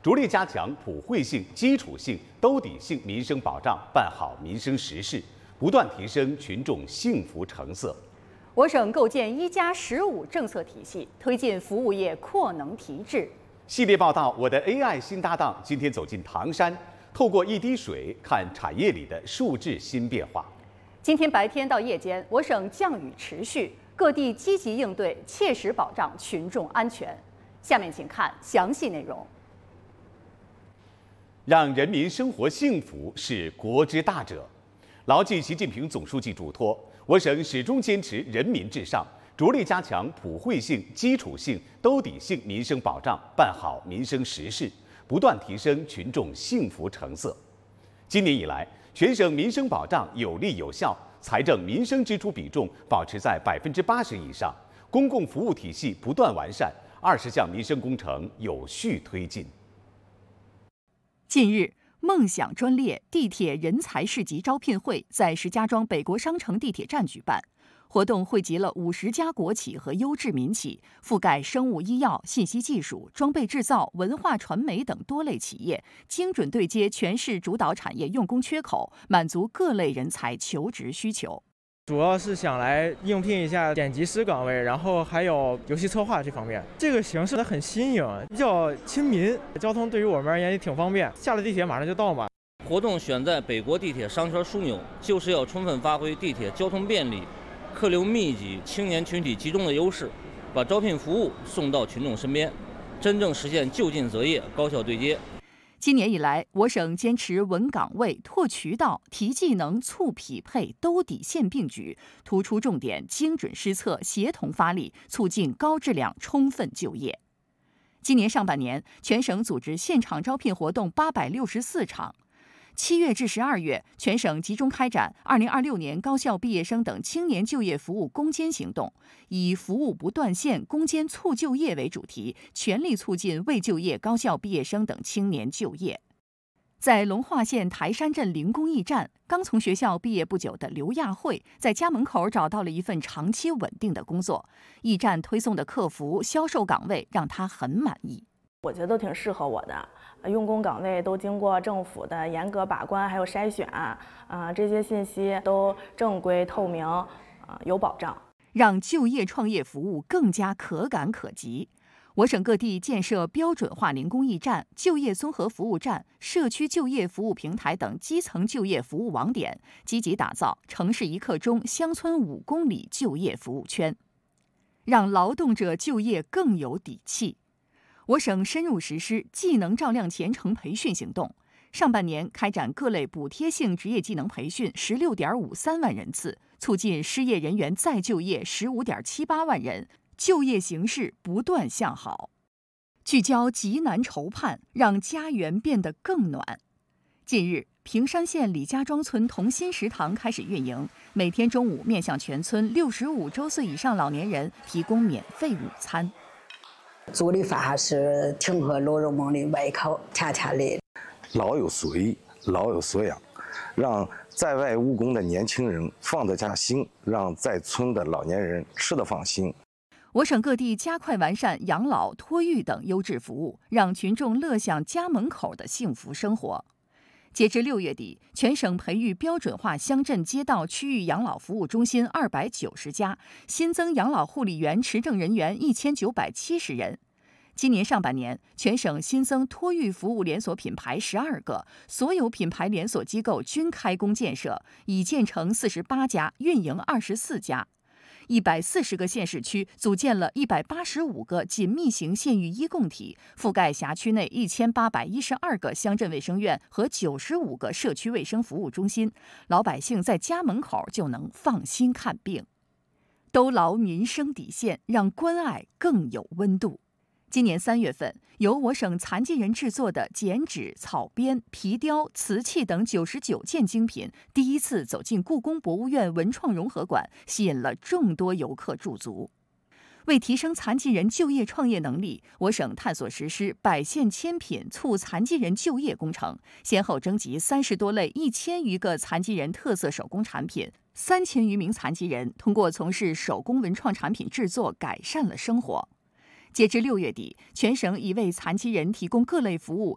着力加强普惠性、基础性、兜底性民生保障，办好民生实事，不断提升群众幸福成色。 我省构建1+15政策体系，推进服务业扩能提质。 系列报道《我的 AI 新搭档》今天走进唐山，透过一滴水看产业里的数字新变化。 今天白天到夜间，我省降雨持续，各地积极应对，切实保障群众安全。下面请看详细内容。让人民生活幸福是国之大者。牢记习近平总书记嘱托，我省始终坚持人民至上，着力加强普惠性、基础性、兜底性民生保障，办好民生实事，不断提升群众幸福成色。今年以来，全省民生保障有力有效，财政民生支出比重保持在80%以上，公共服务体系不断完善，20项民生工程有序推进。近日，梦想专列地铁人才市集招聘会在石家庄北国商城地铁站举办。活动汇集了50家国企和优质民企，覆盖生物医药、信息技术、装备制造、文化传媒等多类企业，精准对接全市主导产业用工缺口，满足各类人才求职需求。 主要是想来应聘一下剪辑师岗位，然后还有游戏策划这方面。这个形式很新颖，比较亲民，交通对于我们而言也挺方便，下了地铁马上就到嘛。 活动选在北国地铁商圈枢纽，就是要充分发挥地铁交通便利、客流密集、青年群体集中的优势，把招聘服务送到群众身边，真正实现就近择业、高效对接。今年以来，我省坚持稳岗位、拓渠道、提技能、促匹配、兜底线并举，突出重点，精准施策，协同发力，促进高质量充分就业。今年上半年，全省组织现场招聘活动864场。7月至12月，全省集中开展2026年高校毕业生等青年就业服务攻坚行动，以服务不断线、攻坚促就业为主题，全力促进未就业高校毕业生等青年就业。在龙化县台山镇零工驿站，刚从学校毕业不久的刘亚慧，在家门口找到了一份长期稳定的工作。驿站推送的客服、销售岗位让她很满意。 我觉得都挺适合我的，用工岗位都经过政府的严格把关还有筛选，这些信息都正规透明，有保障， 让就业创业服务更加可感可及。我省各地建设标准化零工驿站、就业综合服务站、社区就业服务平台等基层就业服务网点，积极打造城市1刻钟、乡村5公里就业服务圈，让劳动者就业更有底气。我省深入实施技能照亮前程培训行动，上半年开展各类补贴性职业技能培训16.53万人次，促进失业人员再就业15.78万人，就业形势不断向好。聚焦急难愁盼，让家园变得更暖。近日，平山县李家庄村同心食堂开始运营，每天中午面向全村65周岁以上老年人提供免费午餐。 做的饭是挺和老人们的胃口，甜甜的。 老有所依，老有所养，让在外务工的年轻人放得下心，让在村的老年人吃得放心。 我省各地加快完善养老、托育等优质服务，让群众乐享家门口的幸福生活。截至6月底，全省培育标准化乡镇街道区域养老服务中心290家，新增养老护理员、持证人员1970人。今年上半年，全省新增托育服务连锁品牌12个，所有品牌连锁机构均开工建设，已建成48家，运营24家。140个县市区组建了185个紧密型县域一共体，覆盖辖区内1812个乡镇卫生院和95个社区卫生服务中心，老百姓在家门口就能放心看病。兜牢民生底线，让关爱更有温度。今年3月份，由我省残疾人制作的剪纸、草编、皮雕、瓷器等99件精品第一次走进故宫博物院文创融合馆，吸引了众多游客驻足。为提升残疾人就业创业能力，我省探索实施百县千品促残疾人就业工程，先后征集30多类1000余个残疾人特色手工产品，3000余名残疾人通过从事手工文创产品制作改善了生活。截至6月底，全省已为残疾人提供各类服务